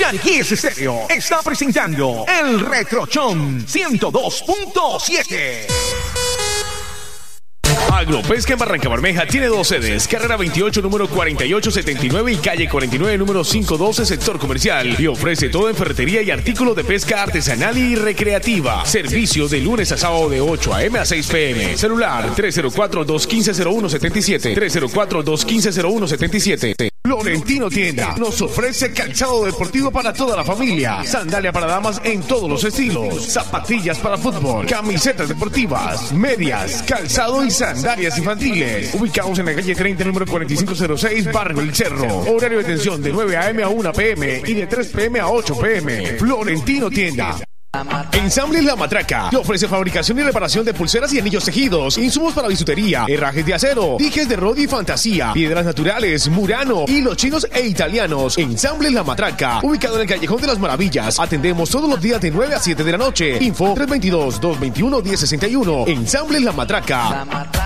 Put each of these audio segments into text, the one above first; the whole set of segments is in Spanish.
Yankees Estéreo está presentando el Retrochón 102.7. Agropesca en Barranca Bermeja tiene 2 sedes: carrera 28, número 4879 y calle 49, número 512, sector comercial. Y ofrece todo en ferretería y artículos de pesca artesanal y recreativa. Servicio de lunes a sábado de 8 a.m. a 6 p.m. Celular 304-215-0177. 304-215-0177. Florentino Tienda nos ofrece calzado deportivo para toda la familia, sandalia para damas en todos los estilos, zapatillas para fútbol, camisetas deportivas, medias, calzado y sandalias infantiles. Ubicados en la calle 30, número 4506, Barrio El Cerro. Horario de atención de 9 a.m. a 1 p.m. y de 3 p.m. a 8 p.m. Florentino Tienda. Ensambles La Matraca te ofrece fabricación y reparación de pulseras y anillos tejidos, insumos para bisutería, herrajes de acero, dijes de Rodi y Fantasía, piedras naturales, Murano, hilos chinos e italianos. Ensambles La Matraca, ubicado en el Callejón de las Maravillas. Atendemos todos los días de 9 a 7 de la noche. Info 322-221-1061. Ensambles La Matraca.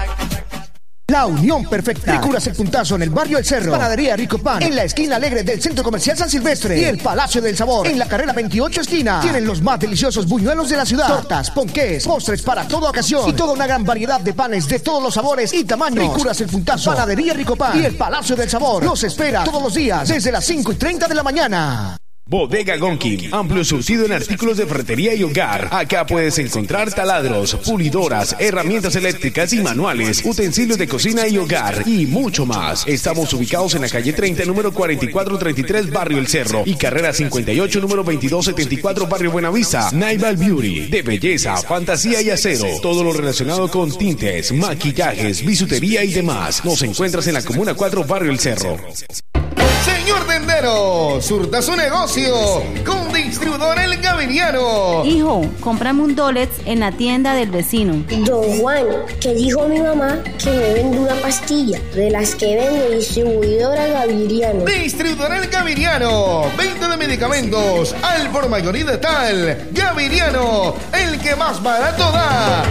La unión perfecta. Ricuras el Puntazo en el barrio El Cerro. Panadería Rico Pan en la esquina alegre del Centro Comercial San Silvestre. Y el Palacio del Sabor en la carrera 28 esquina. Tienen los más deliciosos buñuelos de la ciudad. Tortas, ponqués, postres para toda ocasión. Y toda una gran variedad de panes de todos los sabores y tamaños. Ricuras el Puntazo, Panadería Rico Pan y el Palacio del Sabor. Los espera todos los días desde las 5:30 de la mañana. Bodega Gonkin, amplio surtido en artículos de ferretería y hogar. Acá puedes encontrar taladros, pulidoras, herramientas eléctricas y manuales, utensilios de cocina y hogar y mucho más. Estamos ubicados en la calle 30, número 4433, Barrio El Cerro, y carrera 58, número 2274, Barrio Buenavista. Naval Beauty, de belleza, fantasía y acero. Todo lo relacionado con tintes, maquillajes, bisutería y demás. Nos encuentras en la Comuna 4, Barrio El Cerro. Señor tendero, surta su negocio con Distribuidor El Gaviniano. Hijo, cómprame un Dolex en la tienda del vecino. Don Juan, que dijo mi mamá que me vende una pastilla de las que vende Distribuidora Gaviniano. Distribuidor El Gaviniano, venta de medicamentos al por mayor y de tal. Gaviniano, el que más barato da.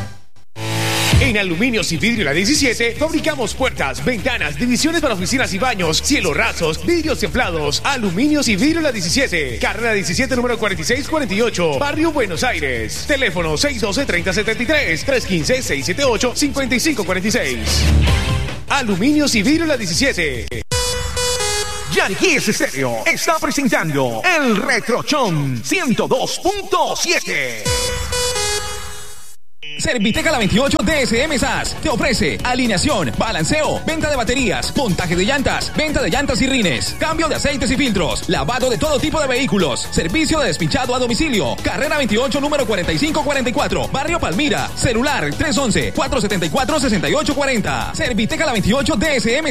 En Aluminios y Vidrio La 17 fabricamos puertas, ventanas, divisiones para oficinas y baños, cielos rasos, vidrios templados. Aluminios y Vidrio La 17, carrera 17, número 4648, Barrio Buenos Aires. Teléfono 612-3073, 315-678-5546. Aluminios y Vidrio La 17. Yankees Estéreo está presentando el Retrochón 102.7. Serviteca La 28 DSM SAS te ofrece alineación, balanceo, venta de baterías, montaje de llantas, venta de llantas y rines, cambio de aceites y filtros, lavado de todo tipo de vehículos, servicio de despinchado a domicilio. Carrera 28, número 4544, Barrio Palmira. Celular 311-474-6840. Serviteca La 28 DSM